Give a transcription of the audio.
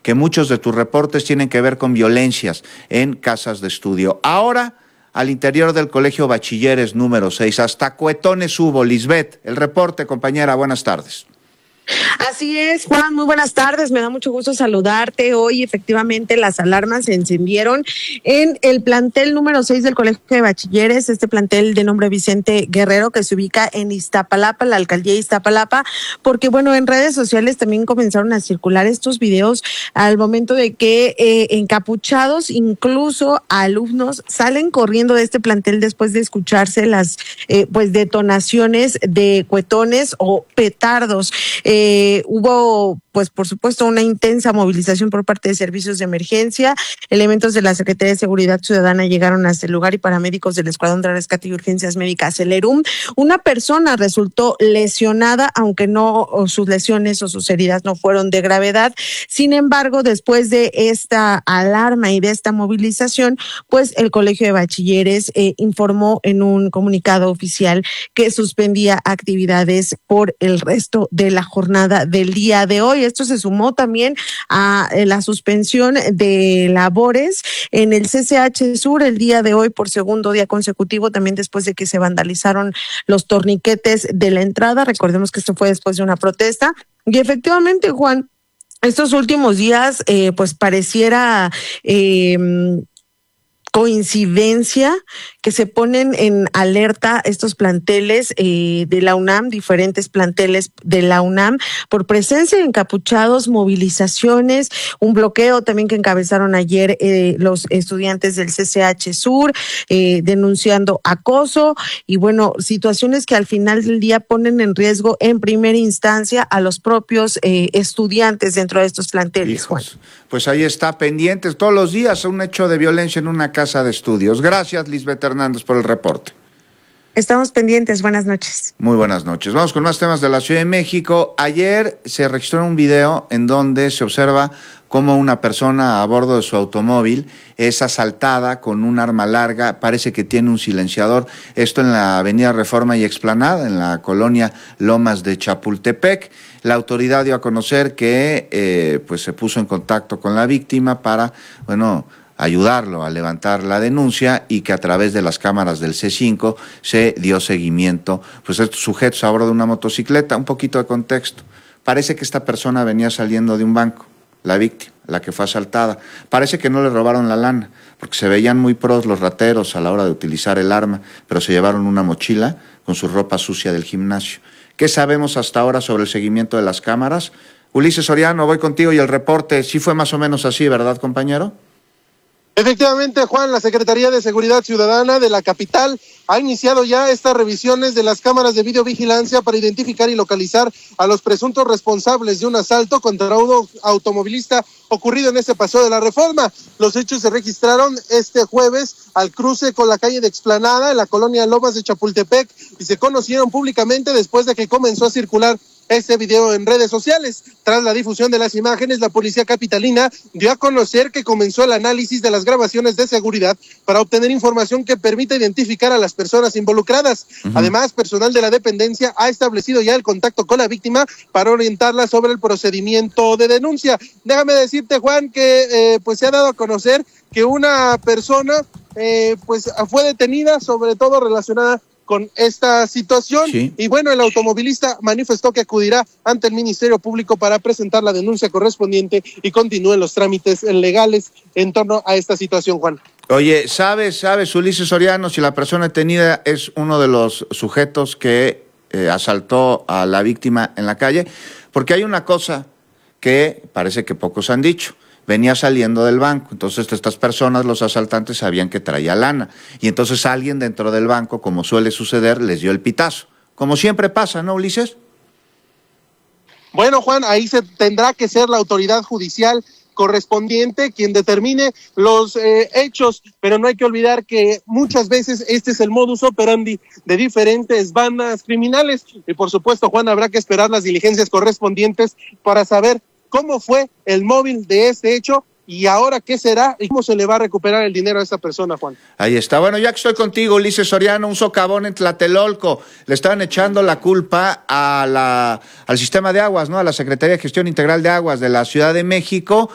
que muchos de tus reportes tienen que ver con violencias en casas de estudio. Ahora, al interior del Colegio Bachilleres número 6, hasta cuetones hubo. Lisbeth, el reporte, compañera, buenas tardes. Así es, Juan, muy buenas tardes, me da mucho gusto saludarte. Hoy efectivamente las alarmas se encendieron en el plantel número 6 del Colegio de Bachilleres, este plantel de nombre Vicente Guerrero que se ubica en Iztapalapa, la alcaldía de Iztapalapa, porque bueno, en redes sociales también comenzaron a circular estos videos al momento de que encapuchados, incluso alumnos, salen corriendo de este plantel después de escucharse las detonaciones de cuetones o petardos. Hubo, pues, por supuesto, una intensa movilización por parte de servicios de emergencia. Elementos de la Secretaría de Seguridad Ciudadana llegaron hasta el lugar y paramédicos del Escuadrón de Rescate y Urgencias Médicas, el ERUM. Una persona resultó lesionada, aunque no sus lesiones o sus heridas no fueron de gravedad. Sin embargo, después de esta alarma y de esta movilización, pues el Colegio de Bachilleres informó en un comunicado oficial que suspendía actividades por el resto de la jornada del día de hoy. Esto se sumó también a la suspensión de labores en el CCH Sur el día de hoy por segundo día consecutivo, también después de que se vandalizaron los torniquetes de la entrada. Recordemos que esto fue después de una protesta. Y efectivamente, Juan, estos últimos días, pues pareciera coincidencia que se ponen en alerta estos planteles de la UNAM, diferentes planteles de la UNAM, por presencia de encapuchados, movilizaciones, un bloqueo también que encabezaron ayer los estudiantes del CCH Sur, denunciando acoso y bueno, situaciones que al final del día ponen en riesgo en primera instancia a los propios estudiantes dentro de estos planteles. Hijos, pues ahí está, pendientes todos los días un hecho de violencia en una casa de estudios. Gracias, Lisbeth Hernández, por el reporte. Estamos pendientes, buenas noches. Muy buenas noches. Vamos con más temas de la Ciudad de México. Ayer se registró un video en donde se observa cómo una persona a bordo de su automóvil es asaltada con un arma larga, parece que tiene un silenciador. Esto en la avenida Reforma y Explanada, en la colonia Lomas de Chapultepec. La autoridad dio a conocer que pues se puso en contacto con la víctima para, ayudarlo a levantar la denuncia y que a través de las cámaras del C5 se dio seguimiento pues a estos sujetos a bordo de una motocicleta. Un poquito de contexto. Parece que esta persona venía saliendo de un banco, la víctima, la que fue asaltada. Parece que no le robaron la lana, porque se veían muy pros los rateros a la hora de utilizar el arma, pero se llevaron una mochila con su ropa sucia del gimnasio. ¿Qué sabemos hasta ahora sobre el seguimiento de las cámaras? Ulises Soriano, voy contigo y el reporte. Sí fue más o menos así, ¿verdad, compañero? Efectivamente, Juan, la Secretaría de Seguridad Ciudadana de la capital ha iniciado ya estas revisiones de las cámaras de videovigilancia para identificar y localizar a los presuntos responsables de un asalto contra un automovilista ocurrido en este paseo de la Reforma. Los hechos se registraron este jueves al cruce con la calle de Explanada en la colonia Lomas de Chapultepec y se conocieron públicamente después de que comenzó a circular este video en redes sociales. Tras la difusión de las imágenes, la policía capitalina dio a conocer que comenzó el análisis de las grabaciones de seguridad para obtener información que permita identificar a las personas involucradas. Además, personal de la dependencia ha establecido ya el contacto con la víctima para orientarla sobre el procedimiento de denuncia. Déjame decirte, Juan, que pues se ha dado a conocer que una persona pues fue detenida, sobre todo relacionada con esta situación. Sí. Y bueno, el automovilista manifestó que acudirá ante el Ministerio Público para presentar la denuncia correspondiente y continúen los trámites legales en torno a esta situación, Juan. Oye, ¿sabes, Ulises Soriano, si la persona detenida es uno de los sujetos que asaltó a la víctima en la calle? Porque hay una cosa que parece que pocos han dicho. Venía saliendo del banco, entonces estas personas, los asaltantes, sabían que traía lana, y entonces alguien dentro del banco, como suele suceder, les dio el pitazo, como siempre pasa, ¿no, Ulises? Bueno, Juan, ahí se tendrá que ser la autoridad judicial correspondiente quien determine los hechos, pero no hay que olvidar que muchas veces este es el modus operandi de diferentes bandas criminales, y por supuesto, Juan, habrá que esperar las diligencias correspondientes para saber cómo fue el móvil de este hecho y ahora qué será y cómo se le va a recuperar el dinero a esta persona, Juan. Ahí está. Bueno, ya que estoy contigo, Ulises Soriano, un socavón en Tlatelolco. Le estaban echando la culpa al sistema de aguas, ¿no? A la Secretaría de Gestión Integral de Aguas de la Ciudad de México,